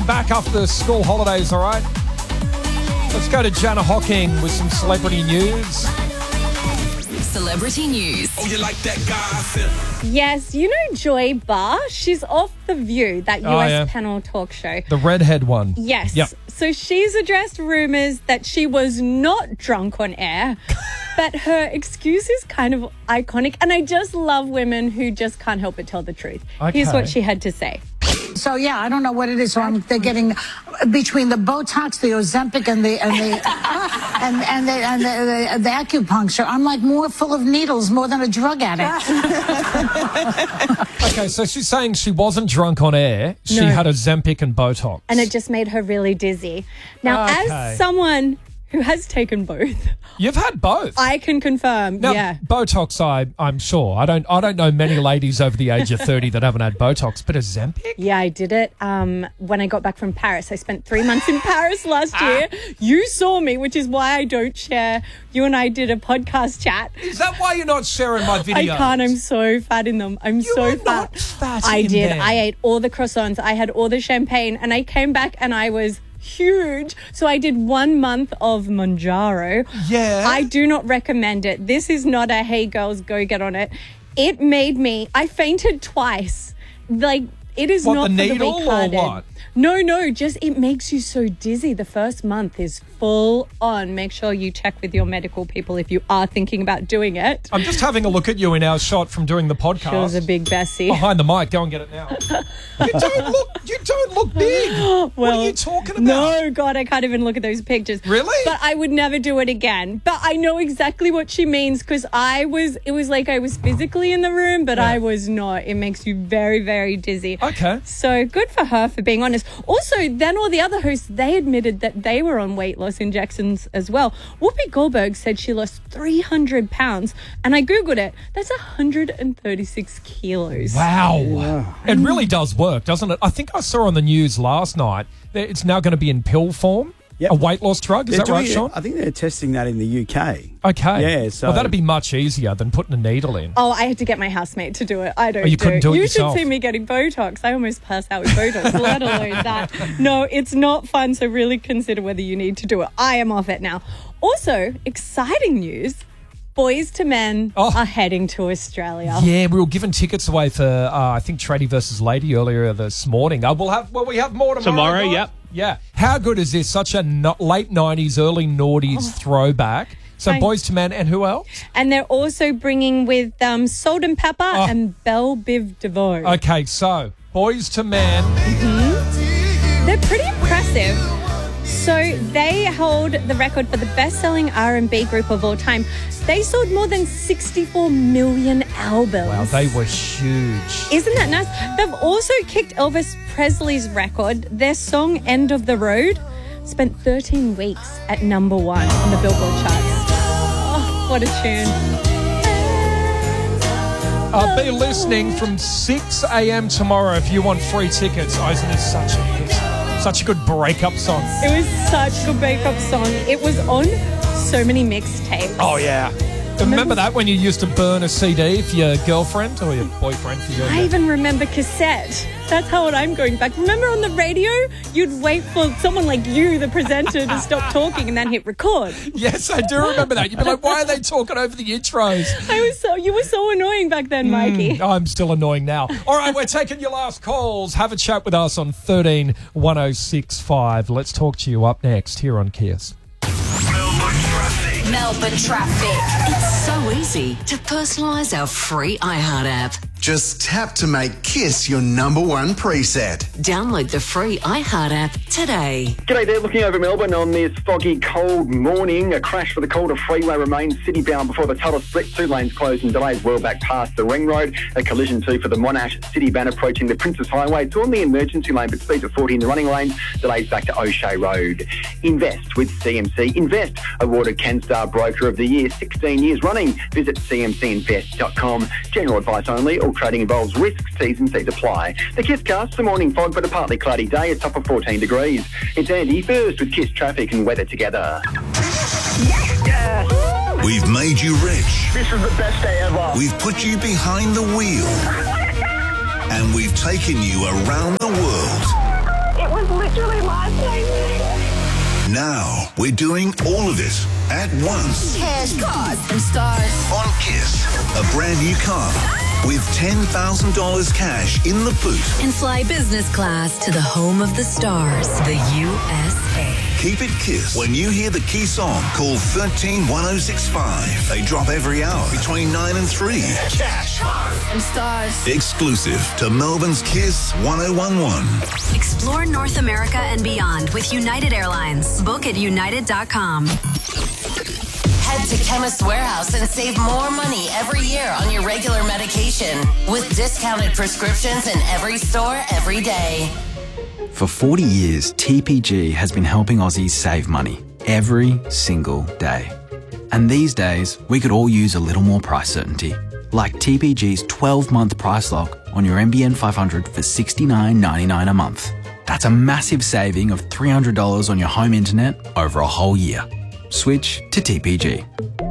back after the school holidays, all right? Let's go to Jana Hocking with some celebrity news. Celebrity news. Oh, you like that gossip? Yes, you know Joy Barr? She's off The View, that US panel talk show. The redhead one. Yes. Yep. So she's addressed rumours that she was not drunk on air, but her excuse is kind of iconic. And I just love women who just can't help but tell the truth. Okay. Here's what she had to say. So yeah, I don't know what it is. So they're getting between the Botox, the Ozempic, and the acupuncture. I'm like more full of needles, more than a drug addict. Okay, so she's saying she wasn't drunk on air. She had Ozempic and Botox. And it just made her really dizzy. Now, as someone who has taken both, You've had both. I can confirm, Now, yeah. Botox, I'm sure. I don't know many ladies over the age of 30 that haven't had Botox, but Ozempic? Yeah, I did it when I got back from Paris. I spent 3 months in Paris last year. You saw me, which is why I don't share. You and I did a podcast chat. Is that why you're not sharing my videos? I can't. I'm so fat in them. I'm so are fat. not fat I in did. them. I ate all the croissants. I had all the champagne, and I came back and I was huge. So I did 1 month of Manjaro. Yeah. I do not recommend it. This is not a hey girls go get on it. It made me, I fainted twice. Like, it is What, not the for needle the or weak-hearted. what? No, just it makes you so dizzy. The first month is full on. Make sure you check with your medical people if you are thinking about doing it. I'm just having a look at you in our shot from doing the podcast. She was a big Bessie. Behind the mic, go and get it now. you don't look big. What are you talking about? No, God, I can't even look at those pictures. Really? But I would never do it again. But I know exactly what she means because it was like I was physically in the room, but I was not. It makes you very, very dizzy. Okay. So good for her for being honest. Also, then all the other hosts, they admitted that they were on weight loss injections as well. Whoopi Goldberg said she lost 300 pounds, and I Googled it. That's 136 kilos. Wow. It really does work, doesn't it? I think I saw on the news last night that it's now going to be in pill form. Yep. A weight loss drug. Is that right, Sean? I think they're testing that in the UK. Okay. Yeah, so... Well, that'd be much easier than putting a needle in. Oh, I had to get my housemate to do it. I don't you couldn't do it You yourself? should see me getting Botox. I almost passed out with Botox, let alone that. No, it's not fun, so really consider whether you need to do it. I am off it now. Also, exciting news. Boys to Men are heading to Australia. Yeah, we were giving tickets away for, I think, Tradie versus Lady earlier this morning. We have more tomorrow. Tomorrow, yep. Yeah. How good is this? Such a late 90s, early noughties throwback. So Boys to Men and who else? And they're also bringing with Salt and Pepper and Belle Biv DeVoe. Okay, so Boys to Men. They're pretty impressive. So they hold the record for the best-selling R&B group of all time. They sold more than 64 million albums. Wow, they were huge. Isn't that nice? They've also kicked Elvis Presley's record. Their song End of the Road spent 13 weeks at number 1 on the Billboard charts. Oh, what a tune. I'll be listening from 6 a.m. tomorrow if you want free tickets. Oh, isn't it such a hit? Such a good breakup song. It was such a good breakup song. It was on so many mixtapes. Oh, yeah. Remember that when you used to burn a CD for your girlfriend or your boyfriend? For your I even remember cassette. That's how old I'm going back. Remember on the radio, you'd wait for someone like you, the presenter, to stop talking and then hit record. Yes, I do remember that. You'd be like, why are they talking over the intros? You were so annoying back then, Mikey. I'm still annoying now. All right, we're taking your last calls. Have a chat with us on 13 1065. Let's talk to you up next here on Kiss. Melbourne Traffic. It's so easy to personalise our free iHeart app. Just tap to make Kiss your number one preset. Download the free iHeart app today. G'day there, looking over Melbourne on this foggy, cold morning. A crash for the Calder Freeway remains city-bound before the Tuttle split. 2 lanes closed and delays well back past the Ring Road. A collision too for the Monash city-bound approaching the Princess Highway. It's on the emergency lane, but speeds at 40 in the running lanes. Delays back to O'Shea Road. Invest with CMC. Invest, awarded CanStar Broker of the Year 16 years running. Visit cmcinvest.com. General advice only. All trading involves risks. T's and C's apply. The Kiss Cast, some morning fog, but a partly cloudy day. A top of 14 degrees. It's Andy first with Kiss traffic and weather together. We've made you rich. This is the best day ever. We've put you behind the wheel. And we've taken you around the world. It was literally Now we're doing all of it at once. Cash, cars, and stars. On Kiss, a brand new car with $10,000 cash in the boot. And fly business class to the home of the stars, the USA. Keep it Kiss. When you hear the key song, call 131065. They drop every hour between 9 and 3. Cash, cars, and stars. Exclusive to Melbourne's Kiss 1011. Explore North America and beyond with United Airlines. Book at united.com. Head to Chemist Warehouse and save more money every year on your regular medication with discounted prescriptions in every store every day. For 40 years, TPG has been helping Aussies save money every single day. And these days, we could all use a little more price certainty. Like TPG's 12-month price lock on your NBN 500 for $69.99 a month. That's a massive saving of $300 on your home internet over a whole year. Switch to TPG.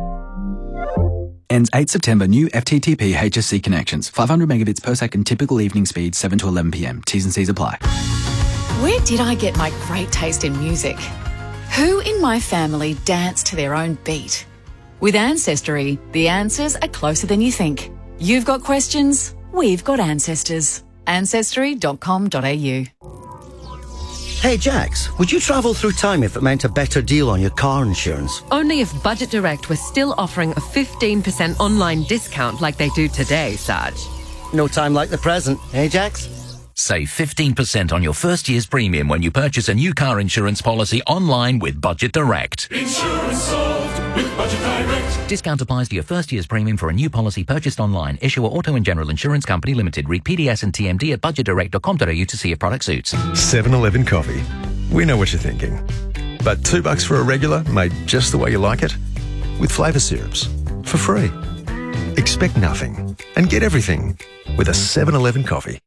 Ends 8 September. New FTTP HSC connections. 500 megabits per second. Typical evening speed 7 to 11 p.m. T's and C's apply. Where did I get my great taste in music? Who in my family danced to their own beat? With Ancestry, the answers are closer than you think. You've got questions, we've got ancestors. Ancestry.com.au. Hey Jax, would you travel through time if it meant a better deal on your car insurance? Only if Budget Direct was still offering a 15% online discount like they do today, Sarge. No time like the present, hey Jax? Save 15% on your first year's premium when you purchase a new car insurance policy online with Budget Direct. Insurance solved with Budget Direct. Discount applies to your first year's premium for a new policy purchased online. Issuer Auto and General Insurance Company Limited. Read PDS and TMD at budgetdirect.com.au to see if product suits. 7-Eleven coffee. We know what you're thinking. But $2 for a regular made just the way you like it? With flavour syrups. For free. Expect nothing and get everything with a 7-Eleven coffee.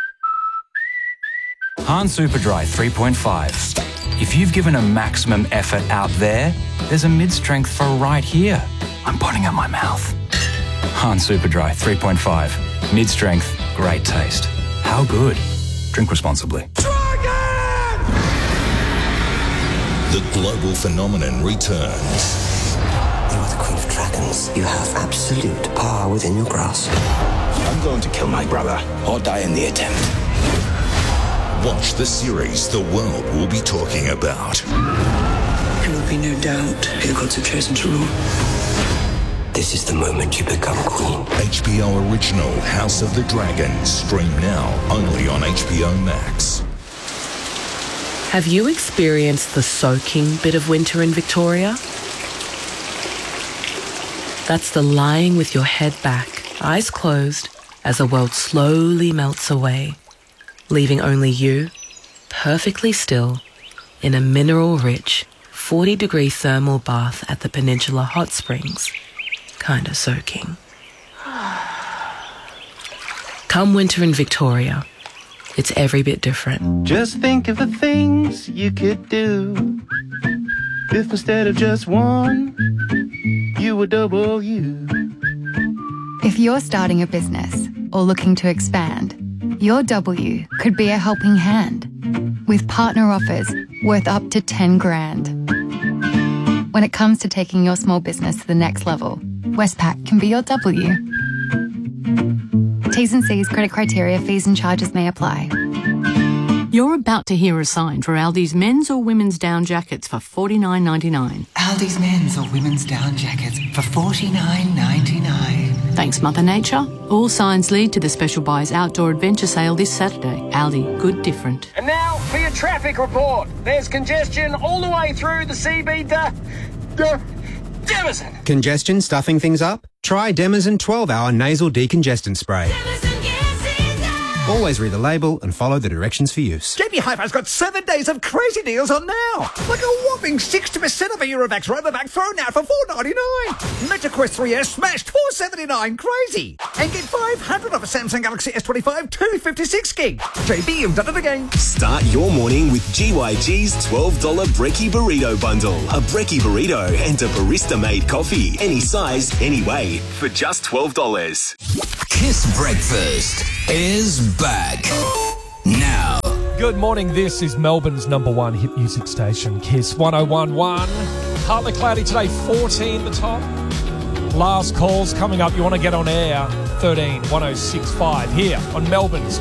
Han Superdry 3.5. If you've given a maximum effort out there, there's a mid-strength for right here. I'm putting out my mouth. Han Superdry 3.5. Mid-strength, great taste. How good? Drink responsibly. The global phenomenon returns. You are the Queen of Dragons. You have absolute power within your grasp. I'm going to kill my brother or die in the attempt. Watch the series the world will be talking about. There will be no doubt who gods have chosen to rule. This is the moment you become queen. HBO original House of the Dragon. Stream now only on HBO Max. Have you experienced the soaking bit of winter in Victoria? That's the lying with your head back, eyes closed, as the world slowly melts away, leaving only you, perfectly still, in a mineral-rich 40-degree thermal bath at the Peninsula Hot Springs, kinda soaking. Come winter in Victoria, it's every bit different. Just think of the things you could do if instead of just one, you were double you. If you're starting a business or looking to expand, your W could be a helping hand with partner offers worth up to 10 grand. When it comes to taking your small business to the next level, Westpac can be your W. T's and C's, credit criteria, fees and charges may apply. You're about to hear a sign for Aldi's men's or women's down jackets for $49.99. Aldi's men's or women's down jackets for $49.99. Thanks, Mother Nature. All signs lead to the Special Buys Outdoor Adventure Sale this Saturday. Aldi, good different. And now for your traffic report. There's congestion all the way through the CBD. Demazin. Congestion stuffing things up? Try Demazin 12-hour nasal decongestant spray. Always read the label and follow the directions for use. JB Hi-Fi's got 7 days of crazy deals on now. Like a whopping 60% of a Eurovax Robovac thrown out for $4.99. MetaQuest 3S smashed $4.79. Crazy. And get $500 off a Samsung Galaxy S25 256 gig. JB, you've done it again. Start your morning with GYG's $12 Brekkie Burrito Bundle. A Brekkie Burrito and a barista-made coffee. Any size, any way, for just $12. Kiss Breakfast is back. Now. Good morning. This is Melbourne's number one hit music station, Kiss 101.1. Partly cloudy today, 14 the top. Last calls coming up. You want to get on air, 13 1065 here on Melbourne's